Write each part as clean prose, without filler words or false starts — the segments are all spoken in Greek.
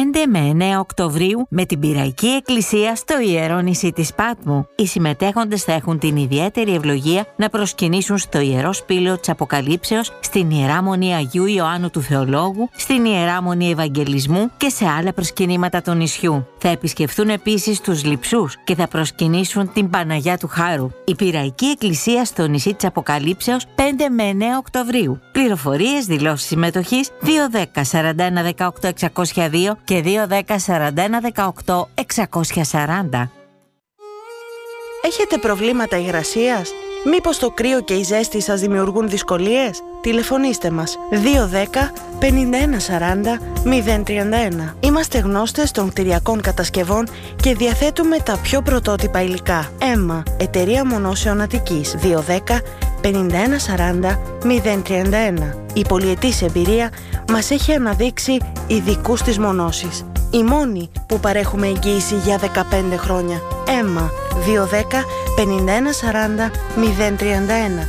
με 9 Οκτωβρίου με την Πειραϊκή Εκκλησία στο Ιερό Νησί της Πάτμου. Οι συμμετέχοντες θα έχουν την ιδιαίτερη ευλογία να προσκυνήσουν στο Ιερό Σπήλαιο της Αποκαλύψεως, στην Ιερά Μονή Αγίου Ιωάννου του Θεολόγου, στην Ιερά Μονή Ευαγγελισμού και σε άλλα προσκυνήματα του νησιού. Θα επισκεφθούν επίσης τους Λειψούς και θα προσκυνήσουν την Παναγιά του Χάρου. Η Πειραϊκή Εκκλησία στο νησί της Αποκαλύψεως 5 με 9 Οκτωβρίου. Πληροφορίες, δηλώσεις συμμετοχής 210 41 18 602 και 210 41 18 640. Έχετε προβλήματα υγρασίας? Μήπως το κρύο και η ζέστη σας δημιουργούν δυσκολίες? Τηλεφωνήστε μας 210 51 40 031. Είμαστε γνώστες των κτηριακών κατασκευών και διαθέτουμε τα πιο πρωτότυπα υλικά. ΕΜΜΑ, Εταιρεία Μονώσεων Αττικής, 210 51 40 031. Η πολυετής εμπειρία μας έχει αναδείξει ειδικούς της μονώσης. Η μόνη που παρέχουμε εγγύηση για 15 χρόνια. ΕΜΜΑ, 210 51 40 031.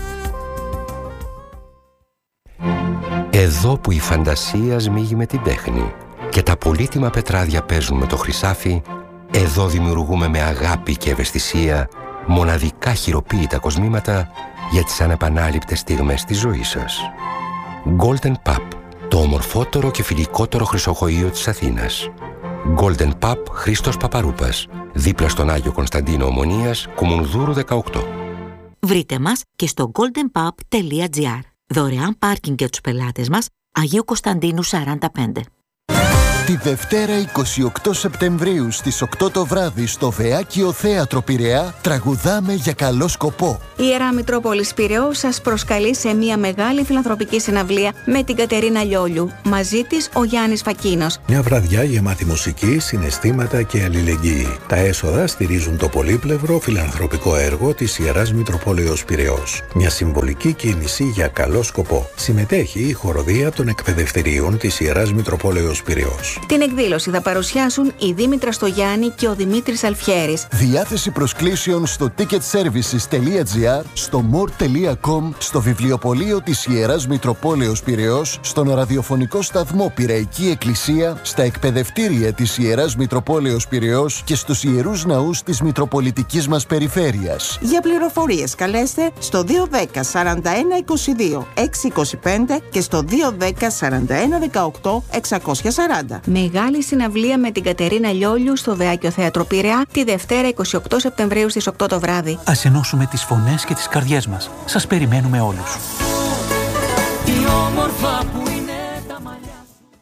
Εδώ που η φαντασία σμίγει με την τέχνη και τα πολύτιμα πετράδια παίζουν με το χρυσάφι, εδώ δημιουργούμε με αγάπη και ευαισθησία μοναδικά χειροποίητα κοσμήματα για τις ανεπανάληπτες στιγμές της ζωής σας. Golden Pub, το ομορφότερο και φιλικότερο χρυσοχοείο της Αθήνας. Golden Pub Χρήστος Παπαρούπας, δίπλα στον Άγιο Κωνσταντίνο Ομονίας, Κουμουνδούρου 18. Βρείτε μας και στο goldenpub.gr. Δωρεάν πάρκινγκ για τους πελάτες μας, Αγίου Κωνσταντίνου 45. Τη Δευτέρα 28 Σεπτεμβρίου στις 8 το βράδυ στο Βεάκιο Θέατρο Πειραιά τραγουδάμε για καλό σκοπό. Η Ιερά Μητρόπολης Πειραιώς σας προσκαλεί σε μια μεγάλη φιλανθρωπική συναυλία με την Κατερίνα Λιόλιου. Μαζί της ο Γιάννης Φακίνος. Μια βραδιά γεμάτη μουσική, συναισθήματα και αλληλεγγύη. Τα έσοδα στηρίζουν το πολύπλευρο φιλανθρωπικό έργο της Ιεράς Μητροπόλεως Πειραιώς. Μια συμβολική κίνηση για καλό σκοπό. Συμμετέχει η χοροδία των εκπαιδευτηρίων της Ιεράς Μητροπόλεως Πειραιώς. Την εκδήλωση θα παρουσιάσουν η Δήμητρα Στογιάννη και ο Δημήτρης Αλφιέρης. Διάθεση προσκλήσεων στο ticketservices.gr, στο more.com, στο βιβλιοπωλείο της Ιεράς Μητροπόλεως Πειραιώς, στον ραδιοφωνικό σταθμό Πειραϊκή Εκκλησία, στα εκπαιδευτήρια της Ιεράς Μητροπόλεως Πειραιώς και στους ιερούς ναούς της Μητροπολιτικής μας περιφέρειας. Για πληροφορίες καλέστε στο 210 41 22 625 και στο 210 41 18 640. Μεγάλη συναυλία με την Κατερίνα Λιόλιου στο Βεάκιο Θέατρο Πειραιά τη Δευτέρα 28 Σεπτεμβρίου στις 8 το βράδυ. Ας ενώσουμε τις φωνές και τις καρδιές μας. Σας περιμένουμε όλους. Τι όμορφα που είναι τα μαλλιά.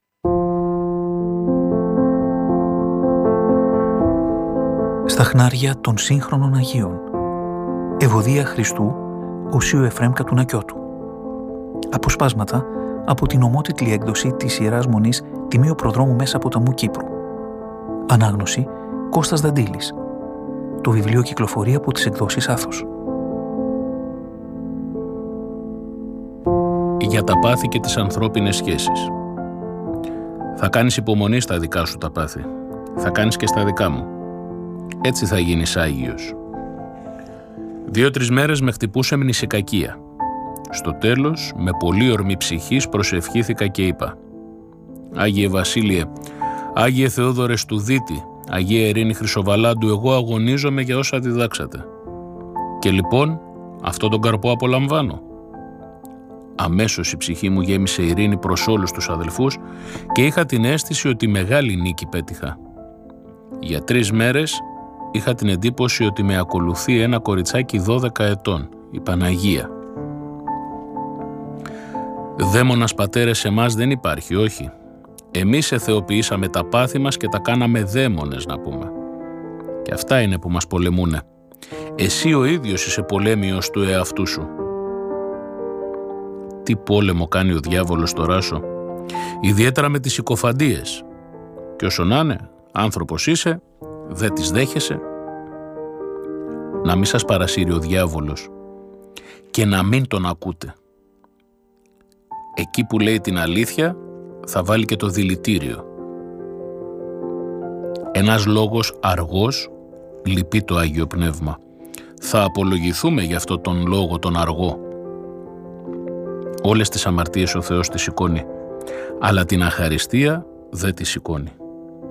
Στα χνάρια των σύγχρονων Αγίων. Ευωδία Χριστού, Οσίου Εφραίμ Κατουνακιώτου. Αποσπάσματα από την ομότιτλη έκδοση της Ιεράς Μονής Τιμίου Προδρόμου Μέσα Ποταμού Κύπρου. Ανάγνωση Κώστας Δαντήλης. Το βιβλίο κυκλοφορεί από τις εκδόσεις Άθος. Για τα πάθη και τις ανθρώπινες σχέσεις. Θα κάνεις υπομονή στα δικά σου τα πάθη. Θα κάνεις και στα δικά μου. Έτσι θα γίνεις Άγιος. 2-3 μέρες με χτυπούσε μνησικακία. Στο τέλος, με πολύ ορμή ψυχής προσευχήθηκα και είπα: Άγιε Βασίλειε, Άγιε Θεόδωρε Στουδίτη, Αγία Ειρήνη Χρυσοβαλάντου, εγώ αγωνίζομαι για όσα διδάξατε. Και λοιπόν, αυτό τον καρπό απολαμβάνω. Αμέσως η ψυχή μου γέμισε ειρήνη προς όλους τους αδελφούς και είχα την αίσθηση ότι μεγάλη νίκη πέτυχα. Για 3 μέρες είχα την εντύπωση ότι με ακολουθεί ένα κοριτσάκι 12 ετών, η Παναγία. Δαίμονας πατέρες σε εμάς δεν υπάρχει, όχι. Εμείς εθεοποιήσαμε τα πάθη μας και τα κάναμε δαίμονες, να πούμε. Και αυτά είναι που μας πολεμούνε. Εσύ ο ίδιος είσαι πολέμιος του εαυτού σου. Τι πόλεμο κάνει ο διάβολος τώρα σου, ιδιαίτερα με τις συκοφαντίες. Και όσο να είναι, άνθρωπος είσαι, δεν τις δέχεσαι. Να μην σας παρασύρει ο διάβολος και να μην τον ακούτε. Εκεί που λέει την αλήθεια θα βάλει και το δηλητήριο. Ένας λόγος αργός λυπεί το Άγιο Πνεύμα. Θα απολογηθούμε για αυτό τον λόγο τον αργό. Όλες τις αμαρτίες ο Θεός τις σηκώνει, αλλά την αχαριστία δεν τη σηκώνει.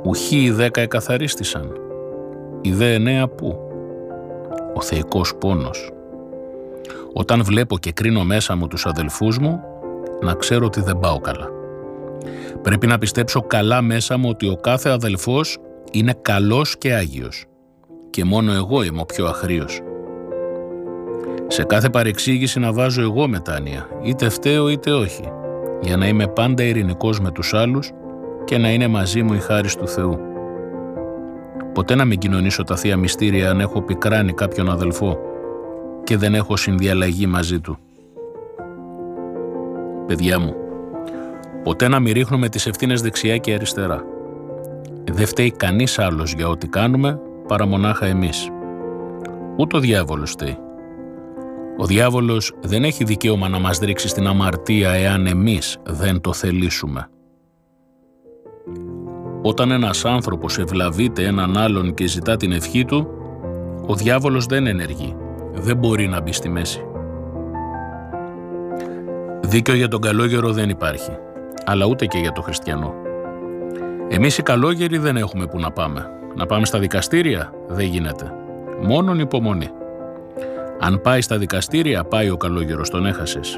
Ουχή οι 10 εκαθαρίστησαν, οι δε 9 πού? Ο θεϊκός πόνος. Όταν βλέπω και κρίνω μέσα μου τους αδελφούς μου, να ξέρω ότι δεν πάω καλά. Πρέπει να πιστέψω καλά μέσα μου ότι ο κάθε αδελφός είναι καλός και άγιος και μόνο εγώ είμαι ο πιο αχρήος. Σε κάθε παρεξήγηση να βάζω εγώ μετάνοια, είτε φταίω είτε όχι, για να είμαι πάντα ειρηνικός με τους άλλους και να είναι μαζί μου η χάρις του Θεού. Ποτέ να μην κοινωνήσω τα θεία μυστήρια αν έχω πικράνει κάποιον αδελφό και δεν έχω συνδιαλλαγή μαζί του. Παιδιά μου, ποτέ να μην ρίχνουμε τις ευθύνες δεξιά και αριστερά. Δεν φταίει κανείς άλλος για ό,τι κάνουμε παρά μονάχα εμείς. Ούτε ο διάβολος φταίει. Ο διάβολος δεν έχει δικαίωμα να μας ρίξει στην αμαρτία εάν εμείς δεν το θελήσουμε. Όταν ένας άνθρωπος ευλαβείται έναν άλλον και ζητά την ευχή του, ο διάβολος δεν ενεργεί, δεν μπορεί να μπει στη μέση. Δίκαιο για τον καλόγερο δεν υπάρχει, αλλά ούτε και για τον χριστιανό. Εμείς οι καλόγεροι δεν έχουμε που να πάμε. Να πάμε στα δικαστήρια δεν γίνεται. Μόνον υπομονή. Αν πάει στα δικαστήρια, πάει ο καλόγερος, τον έχασες.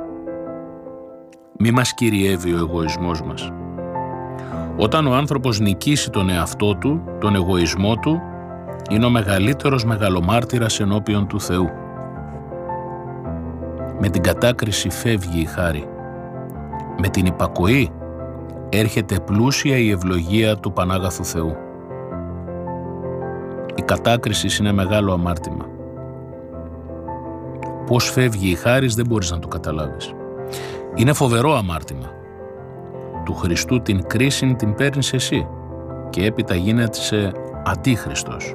Μη μας κυριεύει ο εγωισμός μας. Όταν ο άνθρωπος νικήσει τον εαυτό του, τον εγωισμό του, είναι ο μεγαλύτερος μεγαλομάρτυρας ενώπιον του Θεού. Με την κατάκριση φεύγει η χάρη. Με την υπακοή έρχεται πλούσια η ευλογία του Πανάγαθου Θεού. Η κατάκριση είναι μεγάλο αμάρτημα. Πώς φεύγει η χάρις δεν μπορείς να το καταλάβεις. Είναι φοβερό αμάρτημα. Του Χριστού την κρίση την παίρνεις εσύ και έπειτα γίνεσαι αντίχριστος.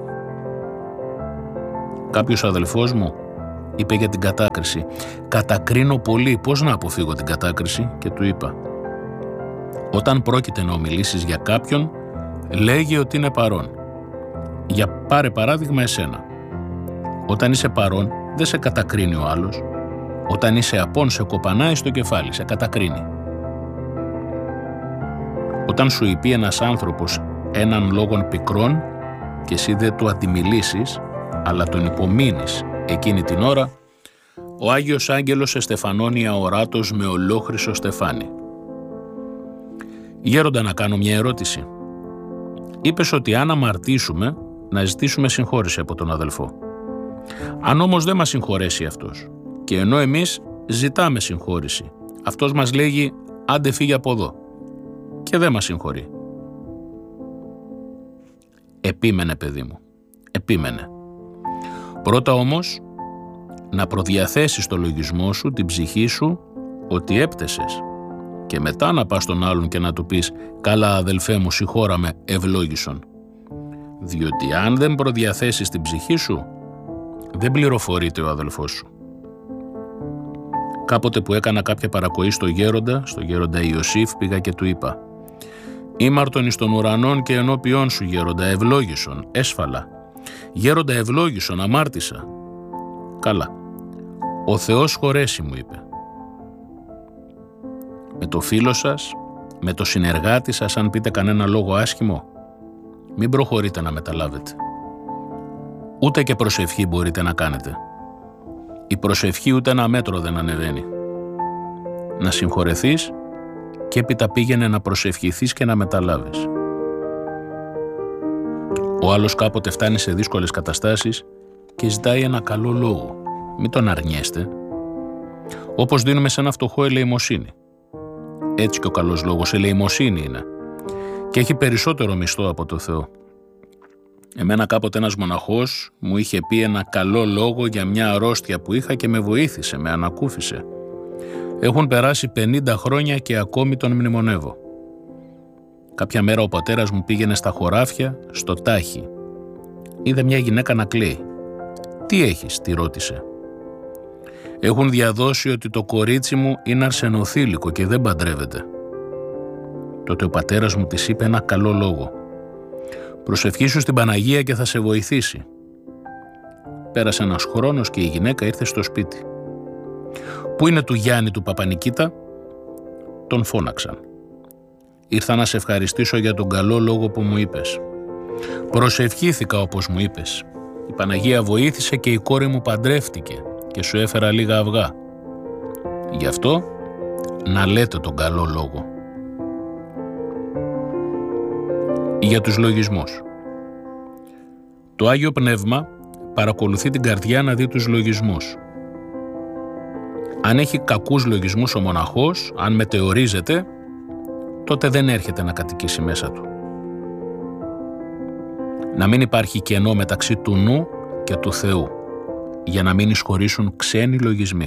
Κάποιος αδελφός μου είπε για την κατάκριση «Κατακρίνω πολύ, πώς να αποφύγω την κατάκριση?» και του είπα «Όταν πρόκειται να ομιλήσεις για κάποιον, λέγε ότι είναι παρόν. Για πάρε παράδειγμα εσένα. Όταν είσαι παρόν, δεν σε κατακρίνει ο άλλος. Όταν είσαι απόν, σε κοπανάει στο κεφάλι, σε κατακρίνει. Όταν σου είπε ένας άνθρωπος έναν λόγον πικρόν και εσύ δεν του αντιμιλήσεις, αλλά τον υπομείνεις εκείνη την ώρα, ο Άγιος Άγγελος εστεφανώνει αοράτος με ολόχρυσο στεφάνι. Γέροντα, να κάνω μια ερώτηση. Είπες ότι αν αμαρτήσουμε, να ζητήσουμε συγχώρεση από τον αδελφό. Αν όμως δεν μας συγχωρέσει αυτός, και ενώ εμείς ζητάμε συγχώρεση, αυτός μας λέγει «άντε φύγε από εδώ» και δεν μας συγχωρεί. Επίμενε, παιδί μου, επίμενε. Πρώτα όμως, να προδιαθέσεις το λογισμό σου, την ψυχή σου, ότι έπτεσες και μετά να πας στον άλλον και να του πεις «καλά αδελφέ μου, συγχώραμε, ευλόγησον». Διότι αν δεν προδιαθέσεις την ψυχή σου, δεν πληροφορείται ο αδελφός σου. Κάποτε που έκανα κάποια παρακοή στο γέροντα Ιωσήφ, πήγα και του είπα «Ήμαρτον εις των ουρανών και ενώπιόν σου, γέροντα, ευλόγησον, έσφαλα. Γέροντα, ευλόγησον, αμάρτησα». «Καλά, ο Θεός χωρέσει», μου είπε. Με το φίλο σας, με το συνεργάτη σας, αν πείτε κανένα λόγο άσχημο, μην προχωρείτε να μεταλάβετε. Ούτε και προσευχή μπορείτε να κάνετε. Η προσευχή ούτε ένα μέτρο δεν ανεβαίνει. Να συγχωρεθείς και έπειτα πήγαινε να προσευχηθείς και να μεταλάβεις. Ο άλλος κάποτε φτάνει σε δύσκολες καταστάσεις και ζητάει ένα καλό λόγο. Μην τον αρνιέστε. Όπως δίνουμε σε ένα φτωχό ελεημοσύνη. Έτσι και ο καλός λόγος ελεημοσύνη είναι. Και έχει περισσότερο μισθό από το Θεό. Εμένα κάποτε ένας μοναχός μου είχε πει ένα καλό λόγο για μια αρρώστια που είχα και με βοήθησε, με ανακούφισε. Έχουν περάσει 50 χρόνια και ακόμη τον μνημονεύω. Κάποια μέρα ο πατέρας μου πήγαινε στα χωράφια, στο τάχι. Είδε μια γυναίκα να κλαίει. «Τι έχεις?» τη ρώτησε. «Έχουν διαδώσει ότι το κορίτσι μου είναι αρσενοθήλικο και δεν παντρεύεται». Τότε ο πατέρας μου της είπε ένα καλό λόγο. «Προσευχήσου στην Παναγία και θα σε βοηθήσει». Πέρασε ένας χρόνος και η γυναίκα ήρθε στο σπίτι. «Πού είναι του Γιάννη του Παπανικίτα?» Τον φώναξαν. Ήρθα να σε ευχαριστήσω για τον καλό λόγο που μου είπες. Προσευχήθηκα όπως μου είπες. Η Παναγία βοήθησε και η κόρη μου παντρεύτηκε και σου έφερα λίγα αυγά. Γι' αυτό να λέτε τον καλό λόγο. Για τους λογισμούς. Το Άγιο Πνεύμα παρακολουθεί την καρδιά να δει τους λογισμούς. Αν έχει κακούς λογισμούς ο μοναχός, αν μετεωρίζεται, τότε δεν έρχεται να κατοικήσει μέσα του. Να μην υπάρχει κενό μεταξύ του νου και του Θεού, για να μην εισχωρήσουν ξένοι λογισμοί.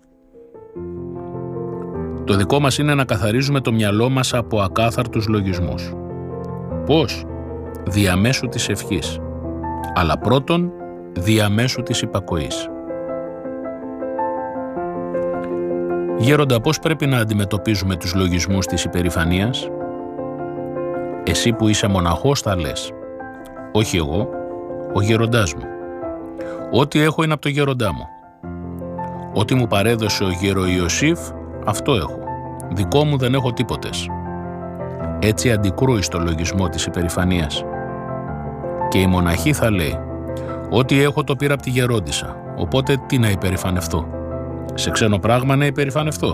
Το δικό μας είναι να καθαρίζουμε το μυαλό μας από ακάθαρτους λογισμούς. Πώς? Διαμέσου της ευχής, αλλά πρώτον διαμέσου της υπακοής. Γέροντα, πώς πρέπει να αντιμετωπίζουμε τους λογισμούς της υπερηφανίας? Εσύ που είσαι μοναχός θα λες, όχι εγώ, ο γέροντάς μου. Ό,τι έχω είναι από το γέροντά μου. Ό,τι μου παρέδωσε ο γέρο Ιωσήφ, αυτό έχω. Δικό μου δεν έχω τίποτες. Έτσι αντικρούει στο λογισμό της υπερηφανίας. Και η μοναχή θα λέει, ό,τι έχω το πήρα από τη γερόντισσα, οπότε τι να υπερηφανευτώ? Σε ξένο πράγμα να υπερηφανευτώ?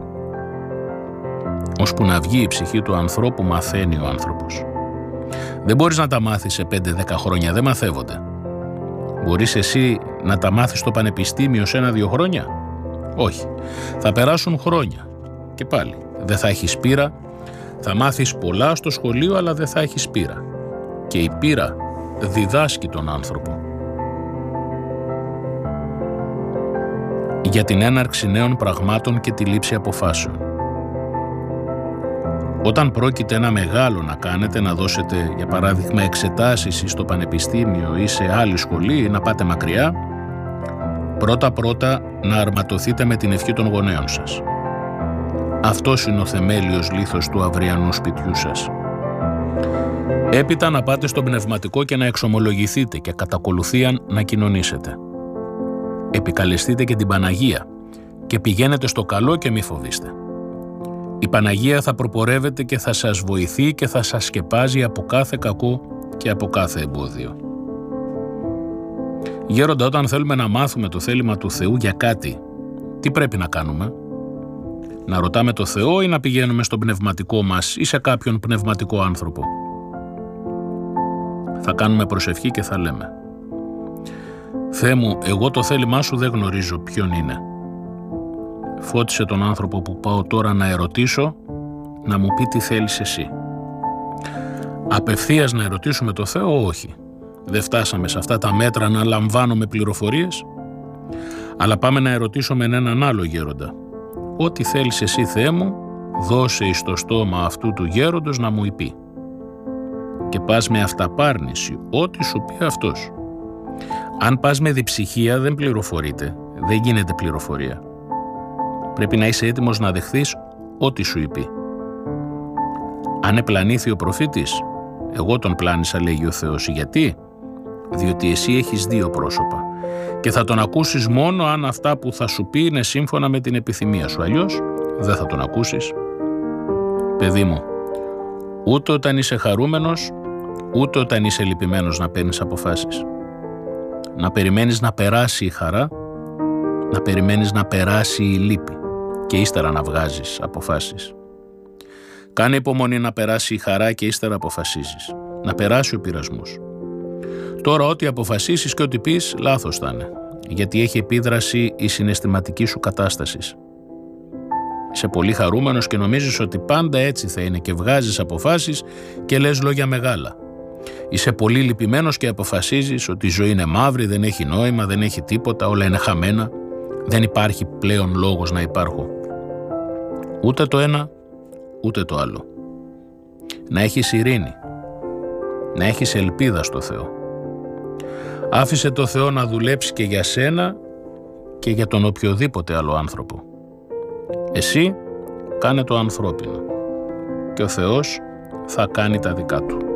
Ώσπου να βγει η ψυχή του ανθρώπου μαθαίνει ο άνθρωπος. Δεν μπορείς να τα μάθεις σε 5-10 χρόνια, δεν μαθεύονται. Μπορείς εσύ να τα μάθεις στο πανεπιστήμιο σε 1-2 χρόνια? Όχι. Θα περάσουν χρόνια. Και πάλι, δεν θα έχεις πείρα. Θα μάθεις πολλά στο σχολείο, αλλά δεν θα έχεις πείρα. Και η πείρα διδάσκει τον άνθρωπο. Για την έναρξη νέων πραγμάτων και τη λήψη αποφάσεων. Όταν πρόκειται ένα μεγάλο να κάνετε, να δώσετε για παράδειγμα εξετάσεις στο πανεπιστήμιο ή σε άλλη σχολή ή να πάτε μακριά, πρώτα να αρματωθείτε με την ευχή των γονέων σας. Αυτός είναι ο θεμέλιος λίθος του αυριανού σπιτιού σας. Έπειτα να πάτε στον πνευματικό και να εξομολογηθείτε και κατά ακολουθίαν να κοινωνήσετε. Επικαλεστείτε και την Παναγία και πηγαίνετε στο καλό και μη φοβήστε. Η Παναγία θα προπορεύεται και θα σας βοηθεί και θα σας σκεπάζει από κάθε κακό και από κάθε εμπόδιο. Γέροντα, όταν θέλουμε να μάθουμε το θέλημα του Θεού για κάτι, τι πρέπει να κάνουμε? Να ρωτάμε το Θεό ή να πηγαίνουμε στον πνευματικό μας ή σε κάποιον πνευματικό άνθρωπο? Θα κάνουμε προσευχή και θα λέμε, Θεέ μου, εγώ το θέλημά σου δεν γνωρίζω ποιον είναι. Φώτισε τον άνθρωπο που πάω τώρα να ερωτήσω, να μου πει τι θέλεις εσύ. Απευθείας να ερωτήσουμε το Θεό, όχι. Δεν φτάσαμε σε αυτά τα μέτρα να λαμβάνουμε πληροφορίες, αλλά πάμε να ερωτήσουμε έναν άλλο γέροντα. Ό,τι θέλεις εσύ, Θεέ μου, δώσε εις το στόμα αυτού του γέροντος να μου πει. Και πας με αυταπάρνηση, ό,τι σου πει αυτός. Αν πας με διψυχία δεν πληροφορείται, δεν γίνεται πληροφορία. Πρέπει να είσαι έτοιμος να δεχθείς ό,τι σου είπε. Αν επλανήθη ο προφήτης, εγώ τον πλάνησα, λέγει ο Θεός. Γιατί? Διότι εσύ έχεις δύο πρόσωπα και θα τον ακούσεις μόνο αν αυτά που θα σου πει είναι σύμφωνα με την επιθυμία σου. Αλλιώς δεν θα τον ακούσεις. Παιδί μου, ούτε όταν είσαι χαρούμενος, ούτε όταν είσαι λυπημένος να παίρνεις αποφάσεις. Να περιμένεις να περάσει η χαρά, να περιμένεις να περάσει η λύπη και ύστερα να βγάζεις αποφάσεις. Κάνε υπομονή να περάσει η χαρά και ύστερα αποφασίζεις. Να περάσει ο πειρασμός. Τώρα ό,τι αποφασίσεις και ό,τι πεις, λάθος θα είναι, γιατί έχει επίδραση η συναισθηματική σου κατάσταση. Είσαι πολύ χαρούμενος και νομίζεις ότι πάντα έτσι θα είναι και βγάζεις αποφάσεις και λες λόγια μεγάλα. Είσαι πολύ λυπημένος και αποφασίζεις ότι η ζωή είναι μαύρη, δεν έχει νόημα, δεν έχει τίποτα, όλα είναι χαμένα, δεν υπάρχει πλέον λόγος να υπάρχω. Ούτε το ένα, ούτε το άλλο. Να έχεις ειρήνη, να έχεις ελπίδα στο Θεό. Άφησε το Θεό να δουλέψει και για σένα και για τον οποιοδήποτε άλλο άνθρωπο. Εσύ κάνε το ανθρώπινο και ο Θεός θα κάνει τα δικά του.